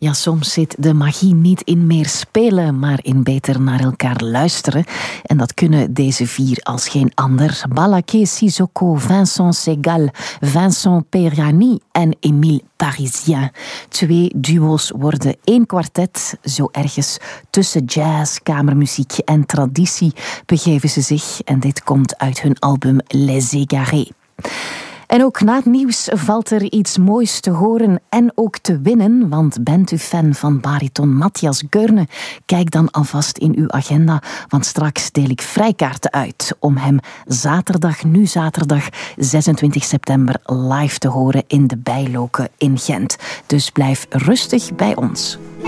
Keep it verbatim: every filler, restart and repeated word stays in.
Ja, soms zit de magie niet in meer spelen, maar in beter naar elkaar luisteren. En dat kunnen deze vier als geen ander. Balaké Sissoko, Vincent Segal, Vincent Periani en Émile Parisien. Twee duo's worden één kwartet. Zo ergens tussen jazz, kamermuziek en traditie begeven ze zich. En dit komt uit hun album Les Égarés. En ook na het nieuws valt er iets moois te horen en ook te winnen, want bent u fan van bariton Matthias Goerne? Kijk dan alvast in uw agenda, want straks deel ik vrijkaarten uit om hem zaterdag, nu zaterdag zesentwintig september, live te horen in de Bijloken in Gent. Dus blijf rustig bij ons.